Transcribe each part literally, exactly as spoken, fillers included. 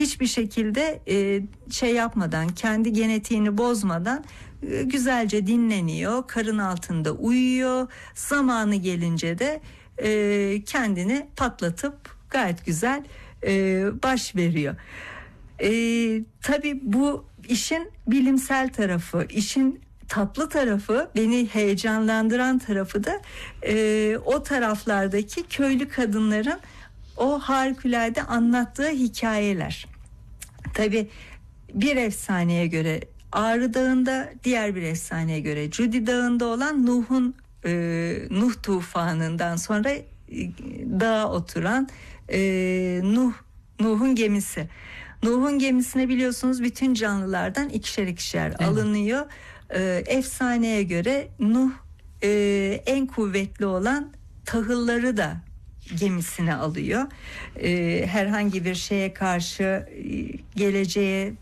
hiçbir şekilde e, şey yapmadan, kendi genetiğini bozmadan e, güzelce dinleniyor, karın altında uyuyor. Zamanı gelince de e, kendini patlatıp gayet güzel e, baş veriyor. E, tabii bu işin bilimsel tarafı, işin tatlı tarafı, beni heyecanlandıran tarafı da e, o taraflardaki köylü kadınların o harikulade anlattığı hikayeler. Tabii bir efsaneye göre Ağrı Dağı'nda, diğer bir efsaneye göre Cudi Dağı'nda olan Nuh'un e, Nuh tufanından sonra e, dağa oturan e, Nuh Nuh'un gemisi. Nuh'un gemisine biliyorsunuz bütün canlılardan ikişer ikişer evet. alınıyor. E, efsaneye göre Nuh e, en kuvvetli olan tahılları da gemisine alıyor. Ee, herhangi bir şeye karşı e, geleceğe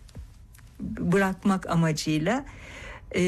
bırakmak amacıyla e,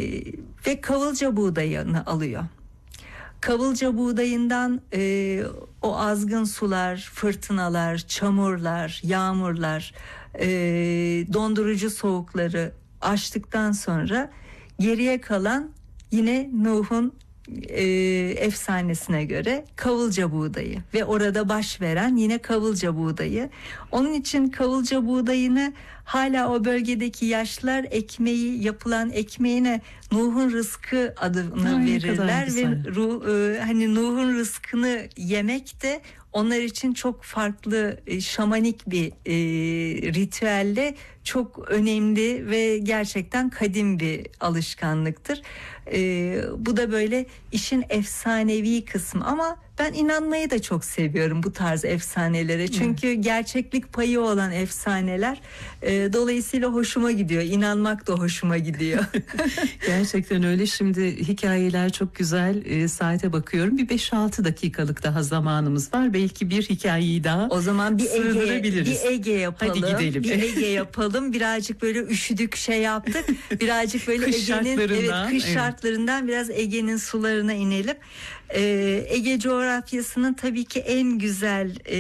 ve kavılca buğdayını alıyor. Kavılca buğdayından e, o azgın sular, fırtınalar, çamurlar, yağmurlar, e, dondurucu soğukları aştıktan sonra geriye kalan yine Nuh'un e, efsanesine göre kavılca buğdayı ve orada baş veren yine kavılca buğdayı. Onun için kavılca buğdayını hala o bölgedeki yaşlılar ekmeği, yapılan ekmeğine Nuh'un rızkı adını Ay, verirler ve ruh, e, hani Nuh'un rızkını yemek de onlar için çok farklı, e, şamanik bir e, ritüelle çok önemli ve gerçekten kadim bir alışkanlıktır. E, bu da böyle işin efsanevi kısmı, ama ben inanmayı da çok seviyorum bu tarz efsanelere. Çünkü evet. gerçeklik payı olan efsaneler, e, dolayısıyla hoşuma gidiyor. İnanmak da hoşuma gidiyor. Gerçekten öyle. Şimdi hikayeler çok güzel. E, saate bakıyorum. Bir beş altı dakikalık daha zamanımız var. Belki bir hikayeyi daha o zaman bir Ege, bir Ege yapalım. Hadi gidelim. Bir Ege yapalım. Birazcık böyle üşüdük, şey yaptık. Birazcık böyle kış Ege'nin şartlarından, evet, kış evet. şartlarından biraz Ege'nin sularına inelim. Ee, Ege coğrafyasının tabii ki en güzel e,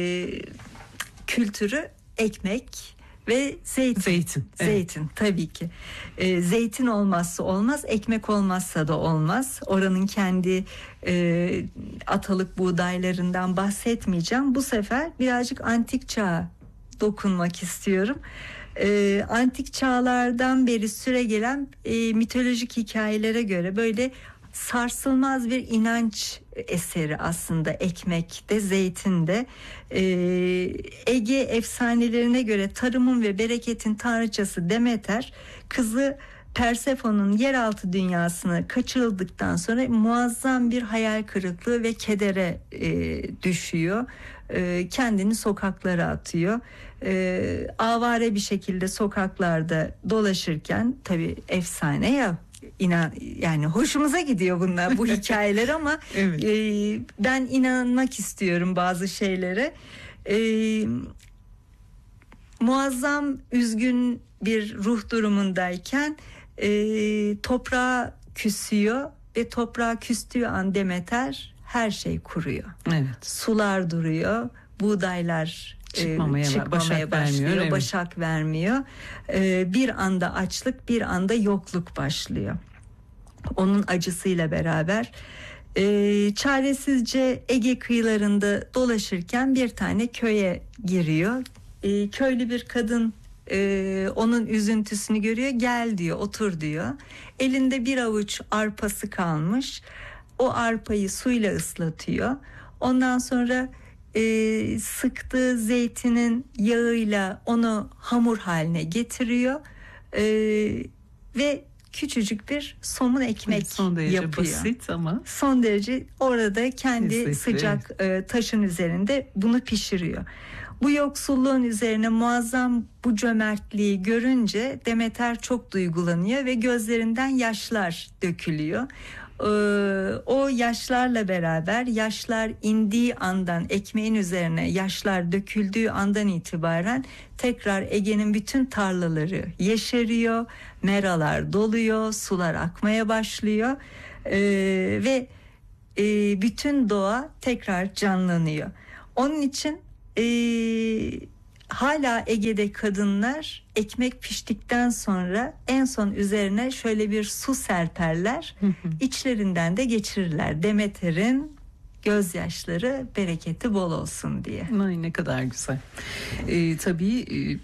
kültürü ekmek ve zeytin. Zeytin, evet. Zeytin tabii ki. E, zeytin olmazsa olmaz, ekmek olmazsa da olmaz. Oranın kendi e, atalık buğdaylarından bahsetmeyeceğim. Bu sefer birazcık antik çağa dokunmak istiyorum. E, antik çağlardan beri süregelen e, mitolojik hikayelere göre böyle sarsılmaz bir inanç eseri aslında ekmek de zeytin de. Ee, Ege efsanelerine göre tarımın ve bereketin tanrıçası Demeter kızı Persefon'un yeraltı dünyasına kaçırıldıktan sonra muazzam bir hayal kırıklığı ve kedere e, düşüyor. E, kendini sokaklara atıyor. E, avare bir şekilde sokaklarda dolaşırken, tabii efsane ya, İnan, yani hoşumuza gidiyor bunlar, bu hikayeler, ama evet. e, ben inanmak istiyorum bazı şeylere. E, muazzam üzgün bir ruh durumundayken e, toprağa küsüyor ve toprağa küstüğü an Demeter her şey kuruyor. Evet. Sular duruyor, buğdaylar çıkmamaya, çıkmamaya başak başlıyor, vermiyor, evet. başak vermiyor. Ee, bir anda açlık, bir anda yokluk başlıyor. Onun acısıyla beraber e, çaresizce Ege kıyılarında dolaşırken bir tane köye giriyor. E, köylü bir kadın e, onun üzüntüsünü görüyor, gel diyor, otur diyor. Elinde bir avuç arpası kalmış. O arpayı suyla ıslatıyor. Ondan sonra E, sıktığı zeytinin yağıyla onu hamur haline getiriyor e, ve küçücük bir somun ekmek son derece yapıyor. Basit ama son derece orada kendi lezzetli. Sıcak e, taşın üzerinde bunu pişiriyor. Bu yoksulluğun üzerine muazzam bu cömertliği görünce Demeter çok duygulanıyor ve gözlerinden yaşlar dökülüyor. O yaşlarla beraber, yaşlar indiği andan, ekmeğin üzerine yaşlar döküldüğü andan itibaren tekrar Ege'nin bütün tarlaları yeşeriyor, meralar doluyor, sular akmaya başlıyor ee, ve e, bütün doğa tekrar canlanıyor. Onun için e, hala Ege'de kadınlar ekmek piştikten sonra en son üzerine şöyle bir su serperler. İçlerinden de geçirirler. Demeter'in gözyaşları bereketi bol olsun diye. Ay ne kadar güzel. Ee, tabii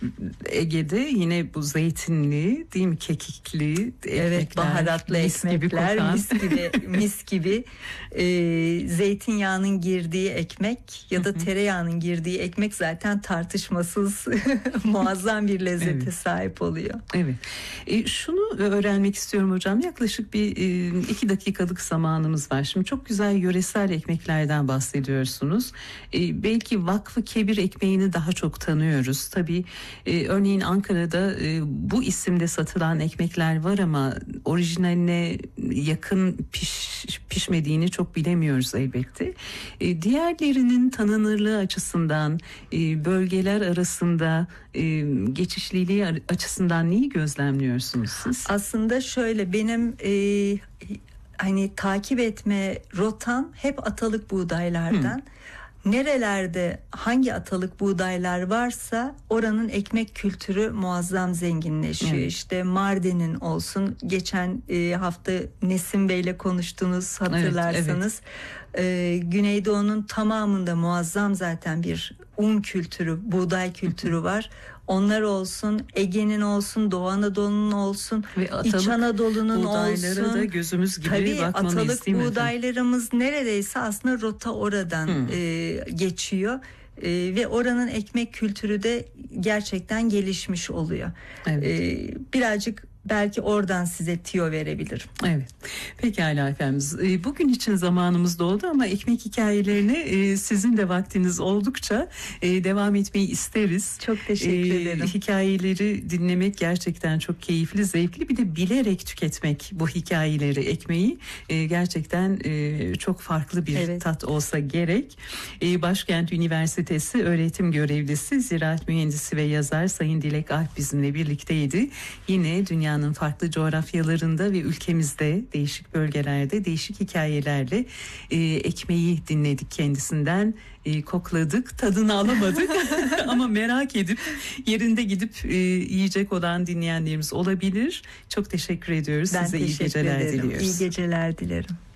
Ege'de yine bu zeytinli, değil mi, kekikli ekmekler, evet, baharatlı mis ekmekler, gibi mis gibi mis gibi e, zeytinyağının girdiği ekmek ya da tereyağının girdiği ekmek zaten tartışmasız muazzam bir lezzete evet. sahip oluyor. Evet. E, şunu öğrenmek istiyorum hocam. Yaklaşık bir e, iki dakikalık zamanımız var. Şimdi çok güzel yöresel ekmekler bahsediyorsunuz. Ee, belki Vakfı Kebir ekmeğini daha çok tanıyoruz. Tabii e, örneğin Ankara'da e, bu isimde satılan ekmekler var ama orijinaline yakın piş, pişmediğini çok bilemiyoruz elbette. E, diğerlerinin tanınırlığı açısından, e, bölgeler arasında e, geçişliliği açısından neyi gözlemliyorsunuz siz? Aslında şöyle, benim e, hani takip etme rotam hep atalık buğdaylardan. Hmm. Nerelerde hangi atalık buğdaylar varsa oranın ekmek kültürü muazzam zenginleşiyor. Hmm. İşte Mardin'in olsun, geçen e, hafta Nesim Bey'le konuştunuz hatırlarsanız. Evet, evet. E, Güneydoğu'nun tamamında muazzam zaten bir un kültürü, buğday kültürü var. Onlar olsun, Ege'nin olsun, Doğu Anadolu'nun olsun, İç Anadolu'nun olsun. Da gözümüz gibi tabii bakmalıyız, atalık buğdaylarımız efendim? Neredeyse aslında rota oradan hmm. e, geçiyor. E, ve oranın ekmek kültürü de gerçekten gelişmiş oluyor. Evet. E, birazcık belki oradan size tiyo verebilirim. Evet. Pekala efendim. Bugün için zamanımız doldu ama ekmek hikayelerine sizin de vaktiniz oldukça devam etmeyi isteriz. Çok teşekkür ee, ederim. Hikayeleri dinlemek gerçekten çok keyifli, zevkli. Bir de bilerek tüketmek bu hikayeleri, ekmeği gerçekten çok farklı bir evet. tat olsa gerek. Başkent Üniversitesi öğretim görevlisi, ziraat mühendisi ve yazar Sayın Dilek Alp bizimle birlikteydi. Yine dünya farklı coğrafyalarında ve ülkemizde değişik bölgelerde değişik hikayelerle e, ekmeği dinledik kendisinden, e, kokladık, tadını alamadık ama merak edip yerinde gidip e, yiyecek olan dinleyenlerimiz olabilir. Çok teşekkür ediyoruz. Ben size teşekkür iyi geceler ederim. diliyoruz. İyi geceler dilerim.